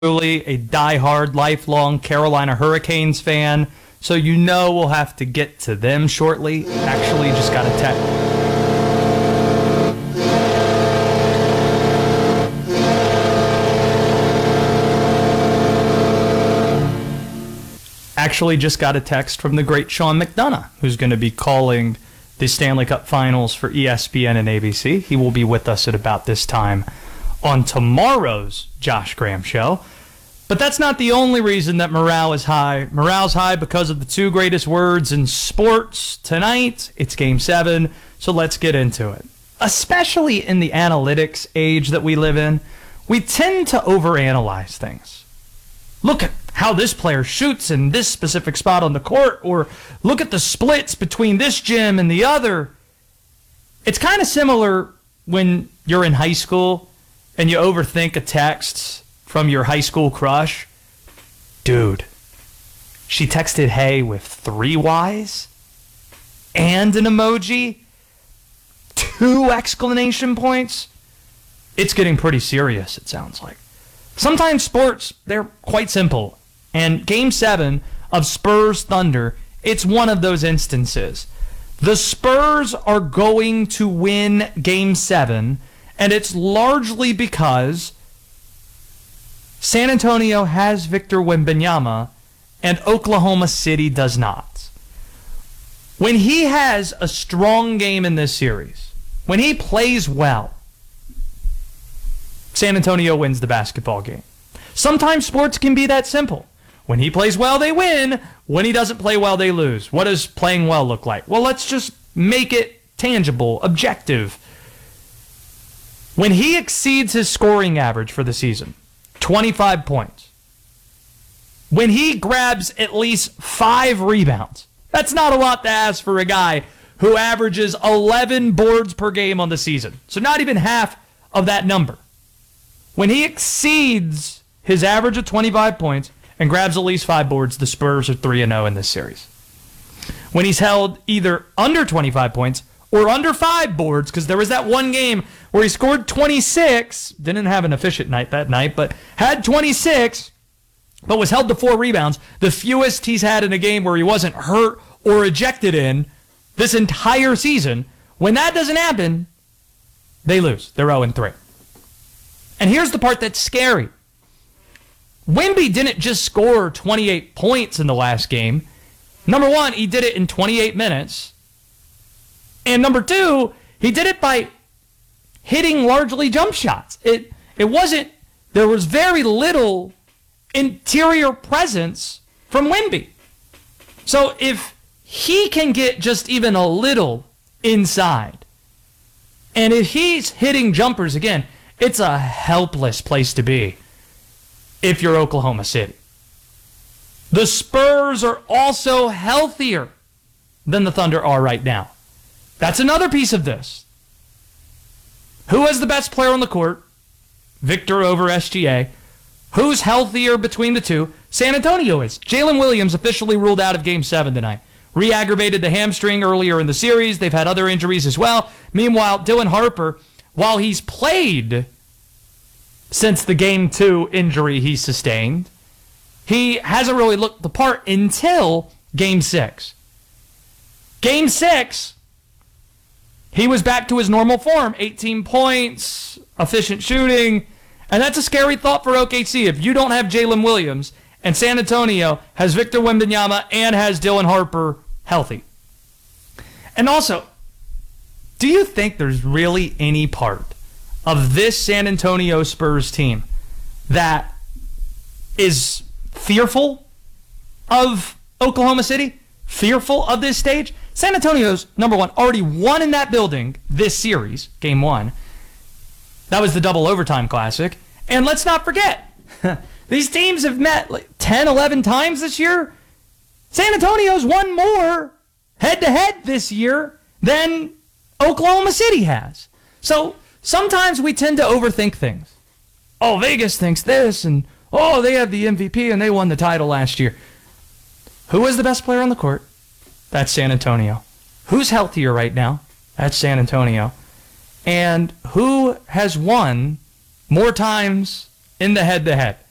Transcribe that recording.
truly a diehard, lifelong Carolina Hurricanes fan, so you know we'll have to get to them shortly. Actually, just got a text. Actually, just got a text from the great Sean McDonough, who's going to be calling the Stanley Cup Finals for ESPN and ABC. He will be with us at about this time on tomorrow's Josh Graham Show. But that's not the only reason that morale is high. Morale's high because of the two greatest words in sports tonight. It's Game 7, so let's get into it. Especially in the analytics age that we live in, we tend to overanalyze things. Look at how this player shoots in this specific spot on the court, or look at the splits between this gym and the other. It's kind of similar when you're in high school and you overthink a text from your high school crush. Dude, she texted hey with 3 Ys and an emoji, 2 exclamation points. It's getting pretty serious, it sounds like. Sometimes sports, they're quite simple. And Game 7 of Spurs Thunder, it's one of those instances. The Spurs are going to win Game 7, and it's largely because San Antonio has Victor Wembanyama and Oklahoma City does not. When he has a strong game in this series, when he plays well, San Antonio wins the basketball game. Sometimes sports can be that simple. When he plays well, they win. When he doesn't play well, they lose. What does playing well look like? Well, let's just make it tangible, objective. When he exceeds his scoring average for the season, 25 points. When he grabs at least 5 rebounds, that's not a lot to ask for a guy who averages 11 boards per game on the season. So not even half of that number. When he exceeds his average of 25 points and grabs at least 5 boards, the Spurs are 3-0 in this series. When he's held either under 25 points or under 5 boards, because there was that one game where he scored 26, didn't have an efficient night that night, but had 26, but was held to 4 rebounds, the fewest he's had in a game where he wasn't hurt or ejected in this entire season. When that doesn't happen, they lose. They're 0-3. And here's the part that's scary. Wemby didn't just score 28 points in the last game. Number one, he did it in 28 minutes. And number two, he did it by hitting largely jump shots. It wasn't, there was very little interior presence from Wemby. So if he can get just even a little inside, and if he's hitting jumpers again, it's a helpless place to be if you're Oklahoma City. The Spurs are also healthier than the Thunder are right now. That's another piece of this. Who has the best player on the court? Victor over SGA. Who's healthier between the two? San Antonio is. Jalen Williams officially ruled out of Game 7 tonight. Re-aggravated the hamstring earlier in the series. They've had other injuries as well. Meanwhile, Dylan Harper, while he's played since the Game 2 injury he sustained, he hasn't really looked the part until Game 6. Game 6, he was back to his normal form, 18 points, efficient shooting, and that's a scary thought for OKC. If you don't have Jalen Williams and San Antonio has Victor Wembanyama and has Dylan Harper healthy. And also, do you think there's really any part of this San Antonio Spurs team that is fearful of Oklahoma City? Fearful of this stage? San Antonio's, number one, already won in that building this series, Game 1. That was the double overtime classic. And let's not forget, these teams have met like 10, 11 times this year. San Antonio's won more head-to-head this year than Oklahoma City has. So sometimes we tend to overthink things. Oh, Vegas thinks this, and oh, they have the MVP and they won the title last year. Who is the best player on the court? That's San Antonio. Who's healthier right now? That's San Antonio. And who has won more times in the head-to-head?